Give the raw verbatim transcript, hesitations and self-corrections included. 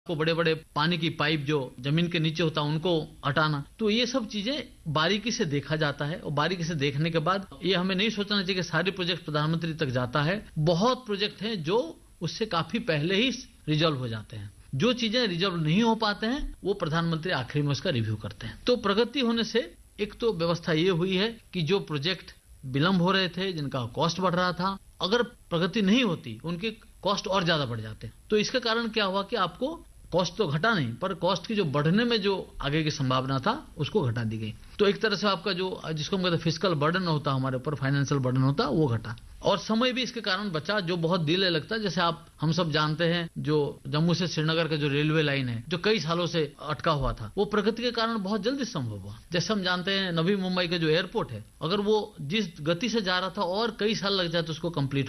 को बड़े बड़े पानी की पाइप जो जमीन के नीचे होता है उनको हटाना। तो ये सब चीजें बारीकी से देखा जाता है और बारीकी से देखने के बाद ये हमें नहीं सोचना चाहिए कि सारे प्रोजेक्ट प्रधानमंत्री तक जाता है। बहुत प्रोजेक्ट हैं जो उससे काफी पहले ही रिजॉल्व हो जाते हैं। जो चीजें रिजॉल्व नहीं हो पाते हैं वो प्रधानमंत्री आखिरी में उसका रिव्यू करते हैं। तो प्रगति होने से एक तो व्यवस्था ये हुई है कि जो प्रोजेक्ट विलंब हो रहे थे, जिनका कॉस्ट बढ़ रहा था, अगर प्रगति नहीं होती उनके कॉस्ट और ज्यादा बढ़ जाते। तो इसके कारण क्या हुआ कि आपको कॉस्ट तो घटा नहीं, पर कॉस्ट की जो बढ़ने में जो आगे की संभावना था उसको घटा दी गई। तो एक तरह से आपका जो जिसको हम कहते हैं फिस्कल बर्डन होता, हमारे ऊपर फाइनेंशियल बर्डन होता, वो घटा। और समय भी इसके कारण बचा जो बहुत डिले लगता है। जैसे आप हम सब जानते हैं जो जम्मू से श्रीनगर का जो रेलवे लाइन है जो कई सालों से अटका हुआ था, वो प्रगति के कारण बहुत जल्दी संभव हुआ। जैसे हम जानते हैं नवी मुंबई का जो एयरपोर्ट है, अगर वो जिस गति से जा रहा था और कई साल लग जाए तो उसको कंप्लीट